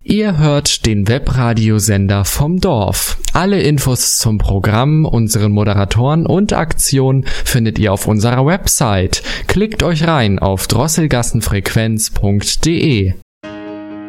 Ihr hört den Webradiosender vom Dorf. Alle Infos zum Programm, unseren Moderatoren und Aktionen findet ihr auf unserer Website. Klickt euch rein auf drosselgassenfrequenz.de.